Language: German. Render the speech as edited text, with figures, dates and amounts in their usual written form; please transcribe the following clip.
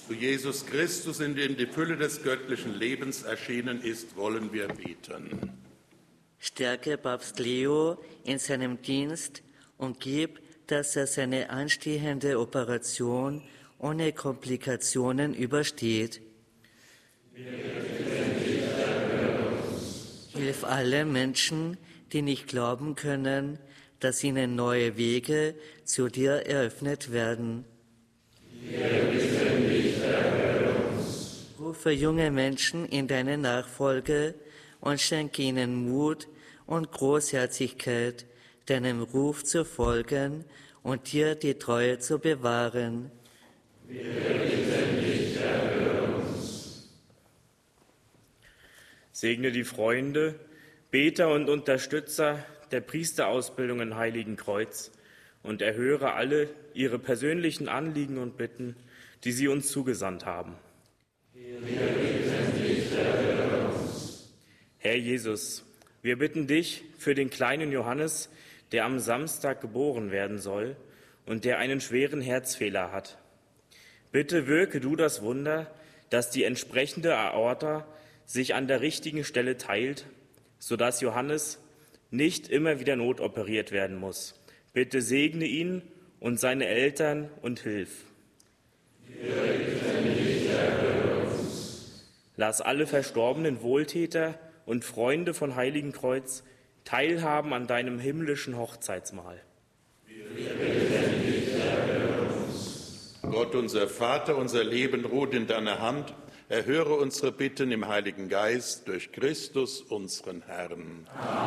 Zu Jesus Christus, in dem die Fülle des göttlichen Lebens erschienen ist, wollen wir beten. Stärke Papst Leo in seinem Dienst und gib, dass er seine anstehende Operation ohne Komplikationen übersteht. Hilf allen Menschen, die nicht glauben können, dass ihnen neue Wege zu dir eröffnet werden. Rufe junge Menschen in deine Nachfolge und schenke ihnen Mut und Großherzigkeit, deinem Ruf zu folgen und dir die Treue zu bewahren. Wir bitten dich, erhöre uns. Segne die Freunde, Beter und Unterstützer der Priesterausbildung im Heiligen Kreuz und erhöre alle ihre persönlichen Anliegen und Bitten, die sie uns zugesandt haben. Wir bitten dich, erhöre uns. Herr Jesus, wir bitten dich für den kleinen Johannes, der am Samstag geboren werden soll und der einen schweren Herzfehler hat. Bitte wirke du das Wunder, dass die entsprechende Aorta sich an der richtigen Stelle teilt, sodass Johannes nicht immer wieder notoperiert werden muss. Bitte segne ihn und seine Eltern und hilf. Wir bitten dich, erhöre uns. Lass alle verstorbenen Wohltäter und Freunde von Heiligenkreuz teilhaben an deinem himmlischen Hochzeitsmahl. Wir bitten dich, erhöre uns. Gott, unser Vater, unser Leben ruht in deiner Hand. Erhöre unsere Bitten im Heiligen Geist durch Christus, unseren Herrn. Amen.